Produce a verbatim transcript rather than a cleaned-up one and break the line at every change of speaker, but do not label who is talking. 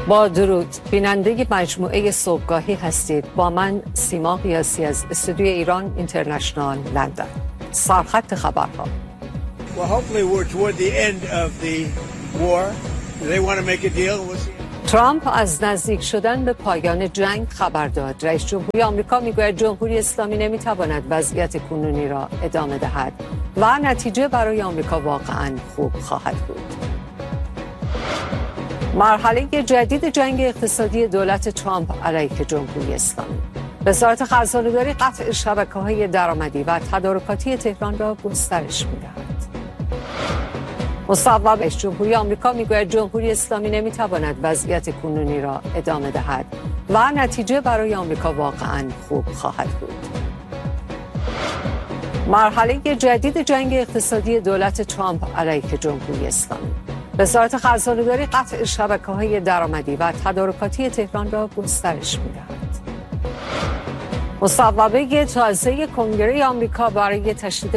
با درود، بیننده مجموعه صبحگاهی هستید. با من سیما قیاسی از استودیوی ایران اینترنشنال لندن. سرخط خبرها.
Well, hopefully we're toward the end of the war. They want to make a deal. We'll see.
ترامپ از نزدیک شدن به پایان جنگ خبر داد. رئیس جمهوری آمریکا میگوید جمهوری اسلامی نمیتواند وضعیت کنونی را ادامه دهد و نتیجه برای آمریکا واقعا خوب خواهد بود. مرحله جدید جنگ اقتصادی دولت ترامپ علیه جمهوری اسلامی. وزارت خزانه‌داری قطع شبکه‌های درآمدی و تدارکاتی تهران را گسترش می‌دهد. مصوب رئیس جمهوری آمریکا میگوید جمهوری اسلامی نمیتواند وضعیت کنونی را ادامه دهد و نتیجه برای آمریکا واقعا خوب خواهد بود. مرحله جدید جنگ اقتصادی دولت ترامپ علیه جمهوری اسلامی. وزارت خزانه‌داری قطع شبکه‌های درآمدی و تدارکاتی تهران را گسترش می‌دهد. مصوبه تازه کنگره آمریکا برای تشدید